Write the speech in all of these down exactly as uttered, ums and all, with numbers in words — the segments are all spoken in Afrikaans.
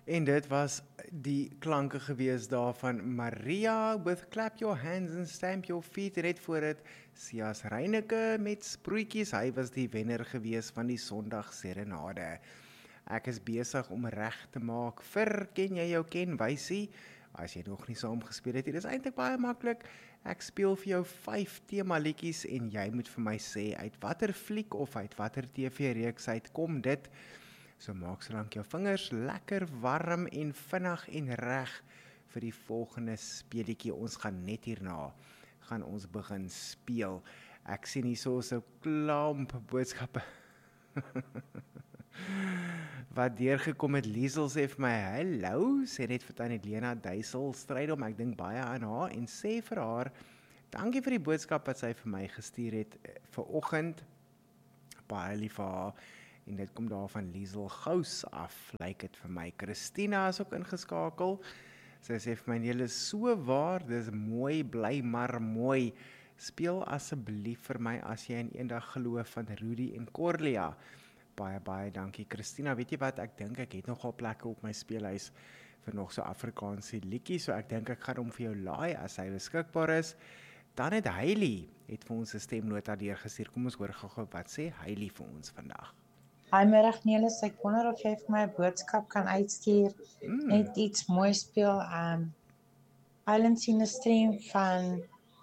En dit was die klanke gewees daar van Maria with Clap Your Hands and Stamp Your Feet. Net voor het Sias Reineke met Sproetjies. Hy was die wenner gewees van die Sondag Serenade. Ek is besig om reg te maak vir Ken Jy Jou Ken Wysie. As jy nog nie saam gespeel het, dit is eintlik baie maklik. Ek speel vir jou vyf tema liedjies en jy moet vir my sê uit watter fliek of uit watter T V-reeks uit kom dit. So maak solank jou vingers lekker warm en vinnig en reg vir die volgende speelietjie. Ons gaan net hierna gaan ons begin speel. Ek sien hier so 'n klomp boodskappe wat deurgekom het. Liesel sê vir my, hallo, sê net vir tannie Lena Duisel, stryd om, ek dink baie aan haar, en sê vir haar, dankie vir die boodskap wat sy vir my gestuur het vir oggend, baie lief vir haar, en dit kom daar van Liesel Gous af, lyk het vir my. Christina is ook ingeskakel, sy sê vir my, julle is so waar, dis mooi, bly maar mooi, speel asseblief vir my, as jy in eendag geloof van Rudy en Corlia. Baie, baie dankie Christina, weet jy wat, ek dink ek het nogal plekke op my speelhuis vir nog so Afrikaanse liedjies, so ek dink ek gaan hom vir jou laai as hy beskikbaar is. Dan het Hailey, het vir ons 'n stemnota deurgestuur, kom ons hoor gou-gou wat sê Hailey vir ons vandag. Hi middag Nelis, ek wonder of jy vir my 'n boodskap kan uitstuur, mm. net iets mooi speel, um, Islands in the Stream van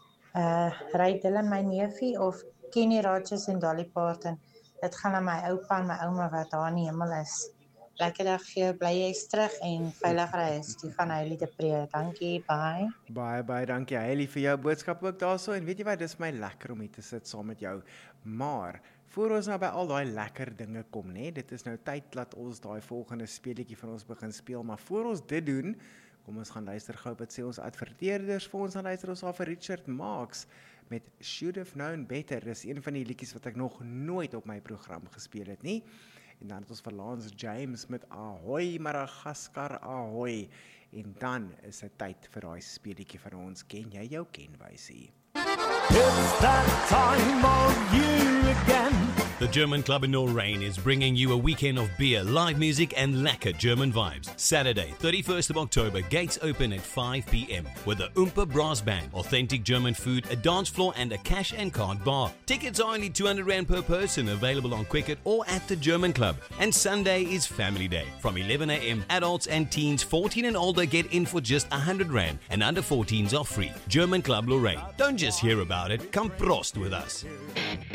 uh, Ray Dillon, my neefie, of Kenny Rogers en Dolly Parton. Dit gaan aan my oupa en my ouma wat daar in die hemel is. Lekker dag vir jou, bly jy's terug en veilig reis. Die van Hailey de Pre. Dankie, bye. Baie, baie dankie Hailey vir jou boodskap ook daarso. En weet jy wat, dis my lekker om hier te sit saam met jou. Maar, voor ons nou by al daai lekker dinge kom, nee, dit is nou tyd dat ons daai volgende speelietjie van ons begin speel. Maar voor ons dit doen, kom ons gaan luister gou wat sê ons adverteerders vir ons, gaan luister ons af vir Richard Marx met Should Have Known Better. Dis een van die liedjies wat ek nog nooit op my program gespeel het nie. En dan het ons vir Lance James met Ahoy Madagaskar Ahoy. En dan is dit tyd vir daai speelietjie van ons, Ken Jy Jou Ken Wysie. It's that time of year again. The German Club in Norrain is bringing you a weekend of beer, live music and lekker German vibes. Saturday, thirty-first of October, gates open at five p.m. with the Oompa Brass Band, authentic German food, a dance floor and a cash and card bar. Tickets are only two hundred rand per person, available on Quicket or at the German Club. And Sunday is Family Day. From eleven a.m. adults and teens fourteen and older get in for just one hundred rand and under fourteens are free. German Club Lorraine. Don't just hear about it, come prost with us.